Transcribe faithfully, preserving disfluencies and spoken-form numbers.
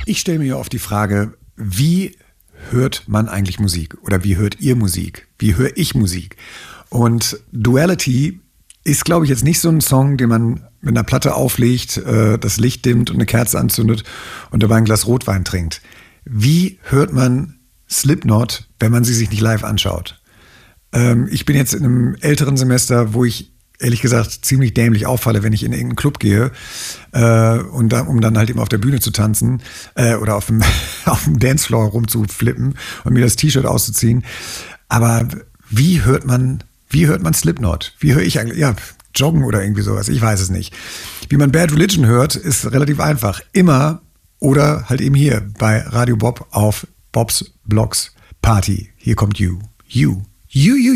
Ich stelle mir oft die Frage, wie hört man eigentlich Musik? Oder wie hört ihr Musik? Wie höre ich Musik? Und Duality ist, glaube ich, jetzt nicht so ein Song, den man mit einer Platte auflegt, äh, das Licht dimmt und eine Kerze anzündet und dabei ein Glas Rotwein trinkt. Wie hört man Slipknot, wenn man sie sich nicht live anschaut? Ähm, ich bin jetzt in einem älteren Semester, wo ich ehrlich gesagt ziemlich dämlich auffalle, wenn ich in irgendeinen Club gehe, äh, und da, um dann halt eben auf der Bühne zu tanzen äh, oder auf dem, auf dem Dancefloor rumzuflippen und mir das T-Shirt auszuziehen. Aber wie hört man, wie hört man Slipknot? Wie höre ich eigentlich? Ja, joggen oder irgendwie sowas, ich weiß es nicht. Wie man Bad Religion hört, ist relativ einfach. Immer oder halt eben hier bei Radio Bob auf Bobs Blogs Party. Hier kommt You. You. You, you,